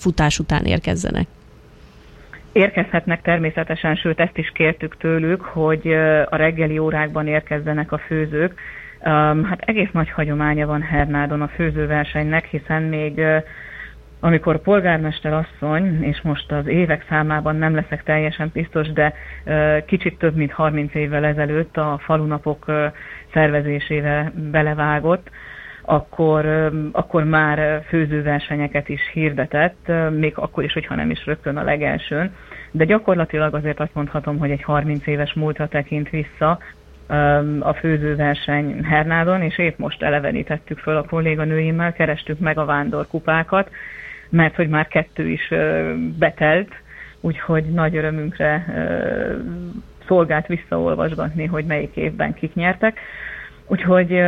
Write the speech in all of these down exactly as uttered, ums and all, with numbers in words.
futás után érkezzenek? Érkezhetnek természetesen, sőt ezt is kértük tőlük, hogy a reggeli órákban érkezzenek a főzők. Hát egész nagy hagyománya van Hernádon a főzőversenynek, hiszen még amikor a polgármester asszony, és most az évek számában nem leszek teljesen biztos, de kicsit több mint harminc évvel ezelőtt a falunapok szervezésével belevágott, akkor, akkor már főzőversenyeket is hirdetett, még akkor is, hogyha nem is rögtön a legelsőn. De gyakorlatilag azért azt mondhatom, hogy egy harminc éves múltra tekint vissza a főzőverseny Hernádon, és épp most elevenítettük föl a kolléganőimmel, kerestük meg a vándorkupákat, mert hogy már kettő is betelt, úgyhogy nagy örömünkre szolgált visszaolvasgatni, hogy melyik évben kik nyertek. Úgyhogy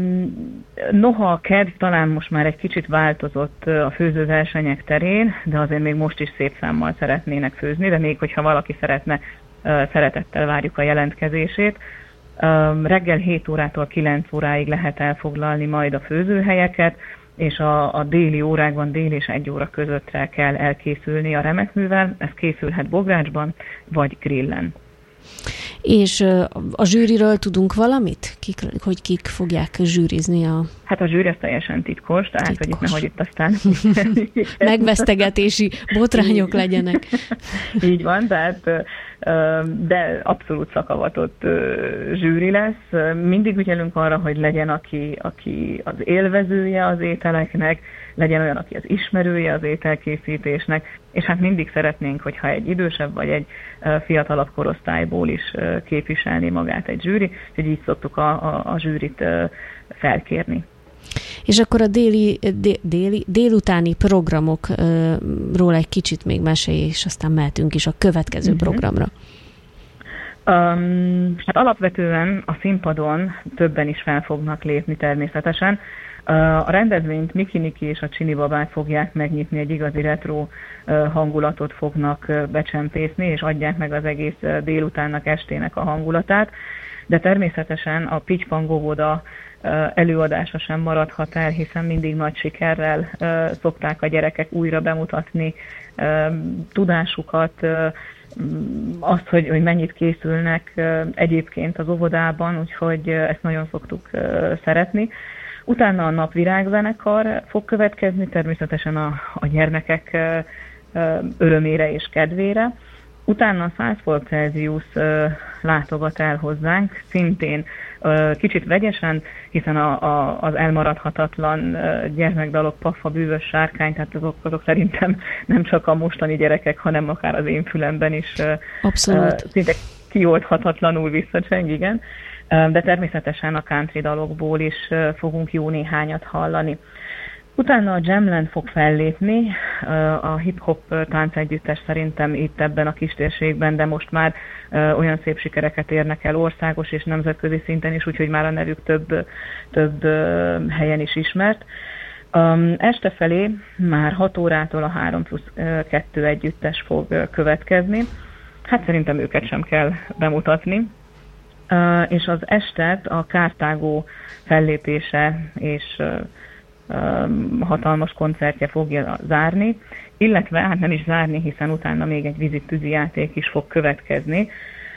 noha a kedv talán most már egy kicsit változott a főzőversenyek terén, de azért még most is szép számmal szeretnének főzni, de még hogyha valaki szeretne, szeretettel várjuk a jelentkezését. Reggel hét órától kilenc óráig lehet elfoglalni majd a főzőhelyeket, és a, a déli órákban, dél és egy óra közöttre kell elkészülni a remekművel. Ez készülhet bográcsban vagy grillen. És a zsűriről tudunk valamit? Kik, hogy kik fogják zsűrizni a... Hát a zsűri az teljesen titkos, tehát titkos. Hogy itt nehogy itt aztán... megvesztegetési botrányok legyenek. Így van, tehát de abszolút szakavatott zsűri lesz. Mindig ügyelünk arra, hogy legyen, aki, aki az élvezője az ételeknek, legyen olyan, aki az ismerője az ételkészítésnek, és hát mindig szeretnénk, hogyha egy idősebb vagy egy fiatalabb korosztályból is képviselni magát egy zsűri, hogy így szoktuk a, a, a zsűrit felkérni. És akkor a déli, déli, délutáni programokról egy kicsit még mesélj, és aztán mehetünk is a következő uh-huh. programra. Um, hát alapvetően a színpadon többen is fel fognak lépni természetesen. A rendezvényt Miki Niki és a Csini babák fogják megnyitni, egy igazi retro hangulatot fognak becsempészni, és adják meg az egész délutánnak, estének a hangulatát. De természetesen a Pitypang óvoda előadása sem maradhat el, hiszen mindig nagy sikerrel szokták a gyerekek újra bemutatni tudásukat, azt, hogy, hogy mennyit készülnek egyébként az óvodában, úgyhogy ezt nagyon szoktuk szeretni. Utána a napvirágzenekar fog következni, természetesen a, a gyermekek örömére és kedvére. Utána a száz fok Celsius látogat el hozzánk, szintén kicsit vegyesen, hiszen a, a, az elmaradhatatlan gyermekdalok, Paffa, Bűvös sárkány, tehát azok, azok szerintem nem csak a mostani gyerekek, hanem akár az én fülemben is abszolút szinte kioldhatatlanul visszacseng, igen. De természetesen a country dalokból is fogunk jó néhányat hallani. Utána a Jamland fog fellépni, a hip-hop táncegyüttes szerintem itt ebben a kistérségben, de most már olyan szép sikereket érnek el országos és nemzetközi szinten is, úgyhogy már a nevük több, több helyen is ismert. Este felé már hat órától a három plusz kettő együttes fog következni. Hát szerintem őket sem kell bemutatni. Uh, és az estet a Kártágó fellépése és uh, um, hatalmas koncertje fogja zárni, illetve hát nem is zárni, hiszen utána még egy vízi-tűzi játék is fog következni,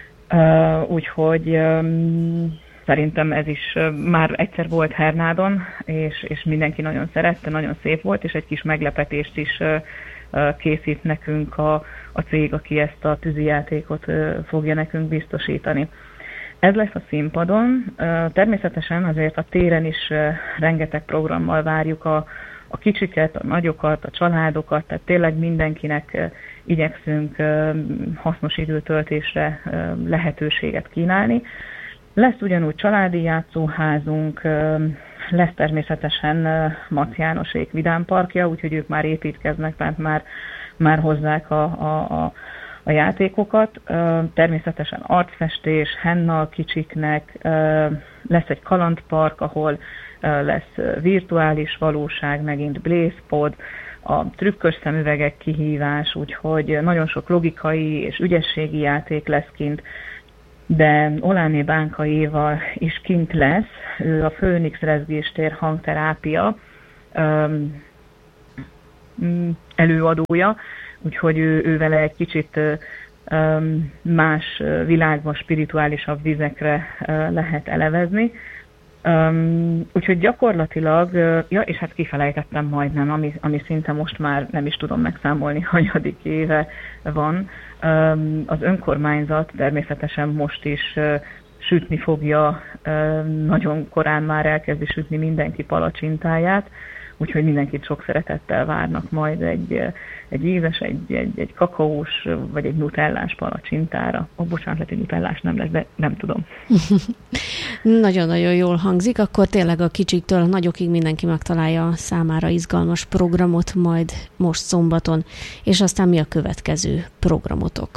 uh, úgyhogy um, szerintem ez is uh, már egyszer volt Hernádon, és, és mindenki nagyon szerette, nagyon szép volt, és egy kis meglepetést is uh, uh, készít nekünk a, a cég, aki ezt a tűzijátékot uh, fogja nekünk biztosítani. Ez lesz a színpadon. Természetesen azért a téren is rengeteg programmal várjuk a, a kicsiket, a nagyokat, a családokat, tehát tényleg mindenkinek igyekszünk hasznos időtöltésre lehetőséget kínálni. Lesz ugyanúgy családi játszóházunk, lesz természetesen Mac Jánosék vidámparkja, úgyhogy ők már építkeznek, tehát már, már hozzák a, a, a a játékokat. Természetesen arcfestés, henna a kicsiknek, lesz egy kalandpark, ahol lesz virtuális valóság, megint Blaze-pod, a trükkös szemüvegek kihívás, úgyhogy nagyon sok logikai és ügyességi játék lesz kint, de Oláné Bánka Éva is kint lesz, ő a Főnix rezgéstér hangterápia előadója, úgyhogy ő, ő vele egy kicsit más világban, spirituálisabb vizekre lehet elevezni. Um, úgyhogy gyakorlatilag, ja, és hát kifelejtettem majdnem, ami, ami szinte most már nem is tudom megszámolni, hanyadik éve van. Um, az önkormányzat természetesen most is uh, sütni fogja, uh, nagyon korán már elkezdi sütni mindenki palacsintáját, úgyhogy mindenkit sok szeretettel várnak majd egy, egy ízes, egy, egy, egy kakaós, vagy egy nutellás palacsintára. Ó, oh, bocsánat, lehet, egy nutellás nem lesz, de nem tudom. Nagyon-nagyon jól hangzik, akkor tényleg a kicsiktől a nagyokig mindenki megtalálja a számára izgalmas programot majd most szombaton, és aztán mi a következő programotok?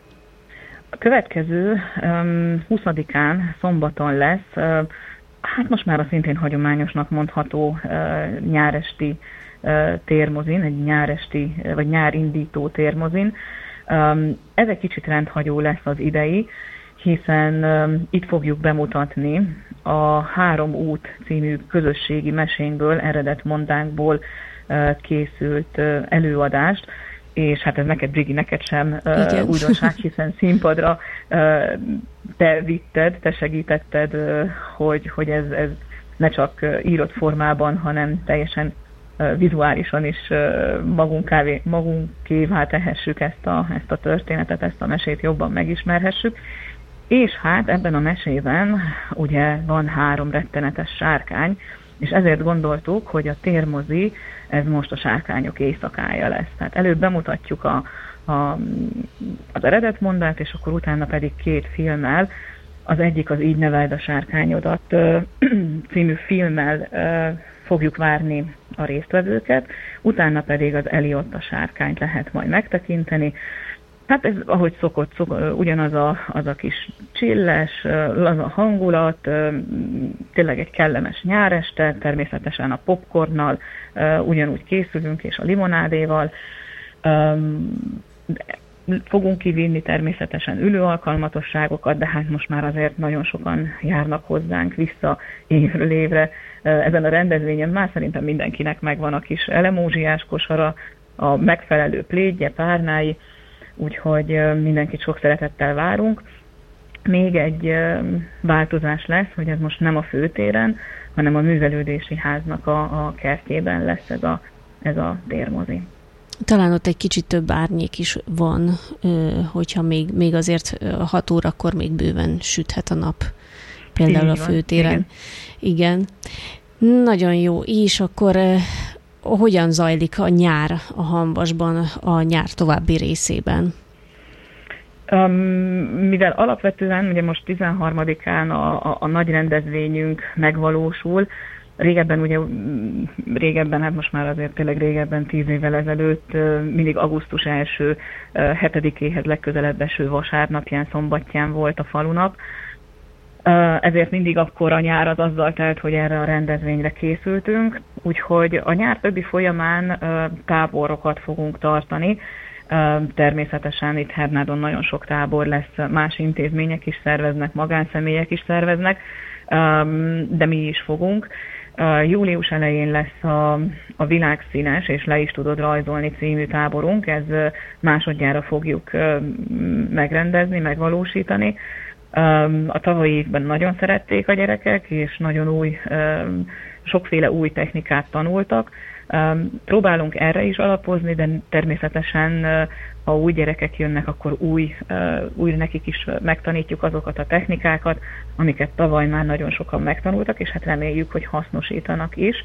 A következő um, huszadikán szombaton lesz, uh, hát most már a szintén hagyományosnak mondható uh, nyáresti uh, térmozin, egy nyáresti, uh, vagy nyárindító térmozin. Um, ez egy kicsit rendhagyó lesz az idei, hiszen um, itt fogjuk bemutatni a Három út című közösségi mesénkből, eredetmondánkból uh, készült uh, előadást, és hát ez neked, Brigi, neked sem uh, újdonság, hiszen színpadra uh, te vitted, te segítetted, uh, hogy, hogy ez, ez ne csak uh, írott formában, hanem teljesen uh, vizuálisan is uh, magunkávé, magunkévá tehessük ezt a, ezt a történetet, ezt a mesét jobban megismerhessük. És hát ebben a mesében ugye van három rettenetes sárkány, és ezért gondoltuk, hogy a térmozi, ez most a sárkányok éjszakája lesz. Tehát előbb bemutatjuk a, a, az eredetmondát, és akkor utána pedig két filmmel, az egyik az Így neveld a sárkányodat című filmmel fogjuk várni a résztvevőket, utána pedig az Eliott a sárkányt lehet majd megtekinteni. Hát ez, ahogy szokott, szokott ugyanaz a, az a kis csilles, az a hangulat, tényleg egy kellemes nyáreste, természetesen a popcornnal ugyanúgy készülünk, és a limonádéval. Fogunk kivinni természetesen ülőalkalmatosságokat, de hát most már azért nagyon sokan járnak hozzánk vissza évről évre. Ezen a rendezvényen már szerintem mindenkinek megvan a kis elemózsiás kosara, a megfelelő plédje, párnái, úgyhogy mindenkit sok szeretettel várunk. Még egy változás lesz, hogy ez most nem a főtéren, hanem a művelődési háznak a, a kertjében lesz ez a, ez a térmozi. Talán ott egy kicsit több árnyék is van, hogyha még, még azért hat órakor még bőven süthet a nap, például a főtéren. Igen. Igen. Nagyon jó. És akkor hogyan zajlik a nyár a Hamvasban, a nyár további részében? Um, mivel alapvetően ugye most tizenharmadikán a, a, a nagy rendezvényünk megvalósul, régebben ugye, régebben, hát most már azért tényleg régebben, tíz évvel ezelőtt mindig augusztus első hetedikéhez legközelebb eső vasárnapján, szombatján volt a falunap. Ezért mindig akkor a nyár az azzal telt, hogy erre a rendezvényre készültünk, úgyhogy a nyár többi folyamán táborokat fogunk tartani. Természetesen itt Hernádon nagyon sok tábor lesz, más intézmények is szerveznek, magánszemélyek is szerveznek, de mi is fogunk. Július elején lesz a, a Világszínes, és le is tudod rajzolni című táborunk, ez másodjára fogjuk megrendezni, megvalósítani. A tavalyi évben nagyon szerették a gyerekek, és nagyon új, sokféle új technikát tanultak. Próbálunk erre is alapozni, de természetesen, ha új gyerekek jönnek, akkor új, új nekik is megtanítjuk azokat a technikákat, amiket tavaly már nagyon sokan megtanultak, és hát reméljük, hogy hasznosítanak is,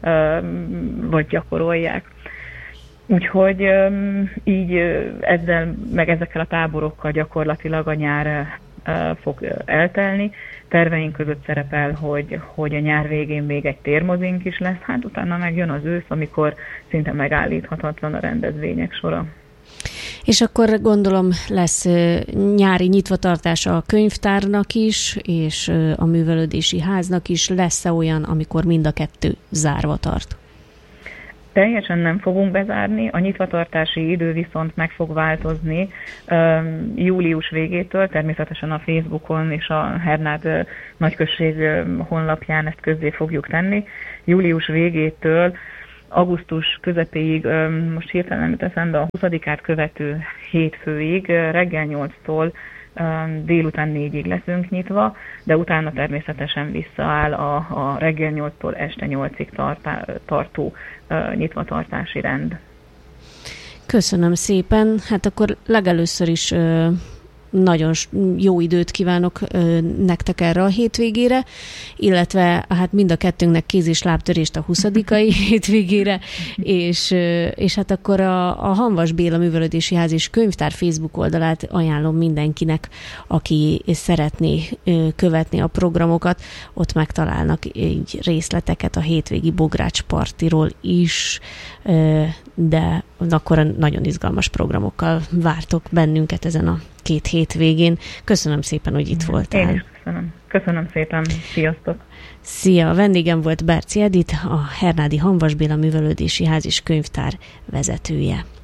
vagy gyakorolják. Úgyhogy így ezzel, meg ezekkel a táborokkal gyakorlatilag a nyár fog eltelni. Terveink között szerepel, hogy, hogy a nyár végén még egy térmozink is lesz, hát utána meg jön az ősz, amikor szinte megállíthatatlan a rendezvények sora. És akkor gondolom lesz nyári nyitvatartása a könyvtárnak is, és a művelődési háznak is. Lesz-e olyan, amikor mind a kettő zárva tart? Teljesen nem fogunk bezárni, a nyitvatartási idő viszont meg fog változni um, július végétől, természetesen a Facebookon és a Hernád nagyközség honlapján ezt közzé fogjuk tenni. Július végétől augusztus közepéig, most hirtelen jut eszembe, a huszadikát követő hétfőig, reggel nyolctól délután négyig leszünk nyitva, de utána természetesen visszaáll a, a reggel nyolctól este nyolcig tartá, tartó nyitvatartási rend. Köszönöm szépen. Hát akkor legelőször is nagyon jó időt kívánok ö, nektek erre a hétvégére, illetve hát mind a kettőnknek kéz- és lábtörést a huszadikai hétvégére, és, ö, és hát akkor a, a Hamvas Béla Művelődési Ház és Könyvtár Facebook oldalát ajánlom mindenkinek, aki szeretné ö, követni a programokat, ott megtalálnak így részleteket a hétvégi bográcspartiról is, ö, de akkor nagyon izgalmas programokkal vártok bennünket ezen a két hétvégén. Köszönöm szépen, hogy itt voltál. Én is köszönöm. Köszönöm szépen. Sziasztok! Szia! A vendégem volt Berczy Edit, a Hernádi Hamvas Béla Művelődési Ház és Könyvtár vezetője.